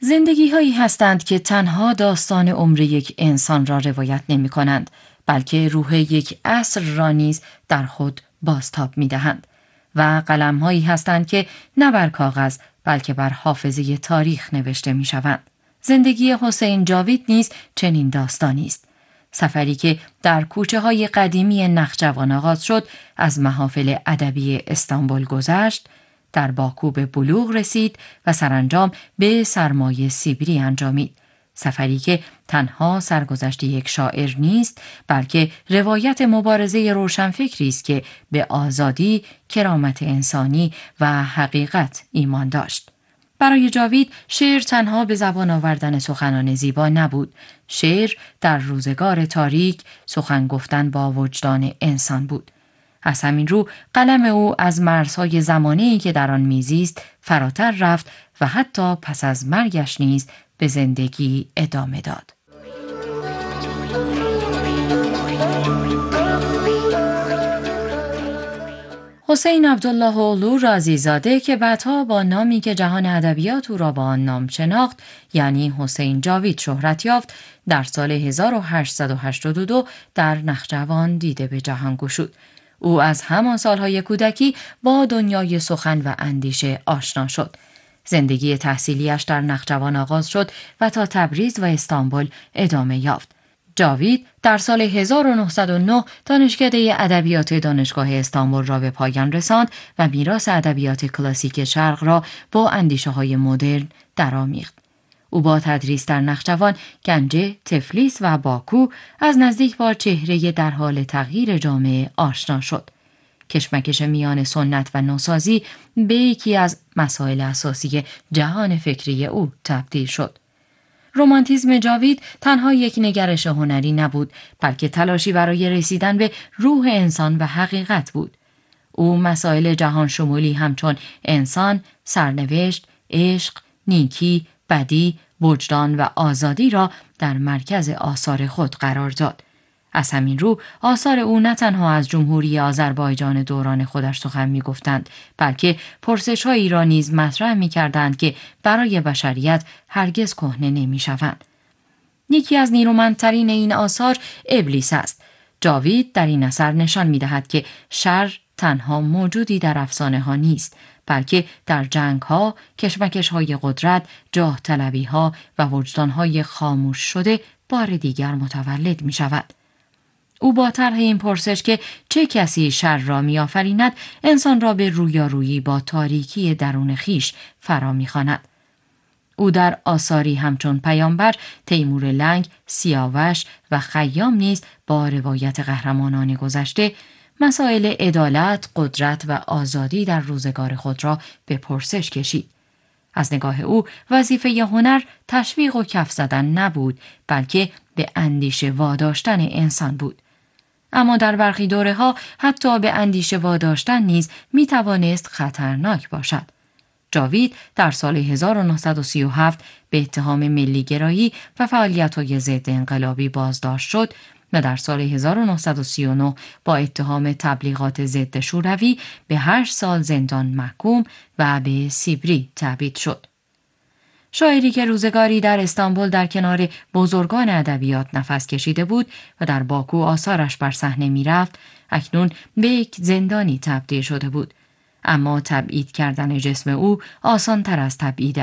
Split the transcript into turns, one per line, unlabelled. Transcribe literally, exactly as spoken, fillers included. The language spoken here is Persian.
زندگی هایی هستند که تنها داستان عمر یک انسان را روایت نمی کنند، بلکه روح یک عصر را نیز در خود بازتاب می دهند. و قلم هایی هستند که نه بر کاغذ بلکه بر حافظه تاریخ نوشته می شوند. زندگی حسین جاوید نیز چنین داستانی است. سفری که در کوچه های قدیمی نخجوان آغاز شد، از محافل ادبی استانبول گذشت، در باکو به بلوغ رسید و سرانجام به سرمای سیبری انجامید. سفری که تنها سرگذشت یک شاعر نیست، بلکه روایت مبارزه روشنفکری است که به آزادی، کرامت انسانی و حقیقت ایمان داشت. برای جاوید شعر تنها به زبان آوردن سخنان زیبا نبود. شعر در روزگار تاریک سخن گفتن با وجدان انسان بود. از همین رو قلم او از مرزهای زمانه‌ای که در آن میزیست فراتر رفت و حتی پس از مرگش نیز به زندگی ادامه داد. حسین عبدالله اولو رازی‌زاده که بعدها با نامی که جهان ادبیات او را با آن نام شناخت، یعنی حسین جاوید، شهرت یافت، در سال هزار و هشتصد و هشتاد و دو در نخجوان دیده به جهان گشود. او از همان سالهای کودکی با دنیای سخن و اندیشه آشنا شد. زندگی تحصیلیش در نخجوان آغاز شد و تا تبریز و استانبول ادامه یافت. جاوید در سال هزار و نهصد و نه دانشکده ادبیات دانشگاه استانبول را به پایان رساند و میراث ادبیات کلاسیک شرق را با اندیشه‌های مدرن درآمیخت. او با تدریس در نخجوان، گنجه، تفلیس و باکو از نزدیک با چهره در حال تغییر جامعه آشنا شد. کشمکش میان سنت و نوسازی به یکی از مسائل اساسی جهان فکری او تبدیل شد. رمانتیسم جاوید تنها یک نگرش هنری نبود، بلکه تلاشی برای رسیدن به روح انسان و حقیقت بود. او مسائل جهان شمولی همچون انسان، سرنوشت، عشق، نیکی، بدی، وجدان و آزادی را در مرکز آثار خود قرار داد. از همین رو آثار او نه تنها از جمهوری آذربایجان دوران خودش سخن می گفتند، بلکه پرسش‌هایی را نیز مطرح می کردند که برای بشریت هرگز کهنه نمی شوند. یکی از نیرومندترین این آثار ابلیس است. جاوید در این اثر نشان می دهد که شر تنها موجودی در افسانه ها نیست، بلکه در جنگ ها، کشمکش های قدرت، جاه طلبی ها و وجدان های خاموش شده بار دیگر متولد می شود. او با طرح این پرسش که چه کسی شر را می آفریند، انسان را به رویارویی با تاریکی درون خیش فرا می خواند. او در آثاری همچون پیامبر، تیمور لنگ، سیاوش و خیام نیز با روایت قهرمانان گذشته مسائل عدالت، قدرت و آزادی در روزگار خود را به پرسش کشید. از نگاه او وظیفه هنر تشویق و کف زدن نبود، بلکه به اندیشه واداشتن انسان بود. اما در برخی دوره ها حتی به اندیشه واداشتن نیز می توانست خطرناک باشد. جاوید در سال هزار و نهصد و سی و هفت به اتهام ملیگرایی و فعالیت‌های ضد انقلابی بازداشت شد و در سال هزار و نهصد و سی و نه با اتهام تبلیغات ضد شوروی به هشت سال زندان محکوم و به سیبری تبعید شد. شاعری که روزگاری در استانبول در کنار بزرگان ادبیات نفس کشیده بود و در باکو آثارش بر صحنه می رفت، اکنون به یک زندانی تبدیل شده بود. اما تبعید کردن جسم او آسان تر از تبعید